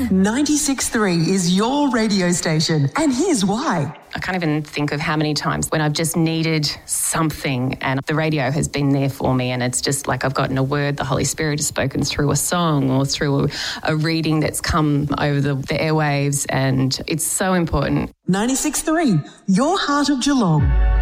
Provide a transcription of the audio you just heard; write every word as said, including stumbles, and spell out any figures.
ninety-six point three is your radio station, and here's why. I can't even think of how many times when I've just needed something and the radio has been there for me, and it's just like I've gotten a word, the Holy Spirit has spoken through a song or through a, a reading that's come over the, the airwaves, and it's so important. ninety-six point three, your heart of Geelong.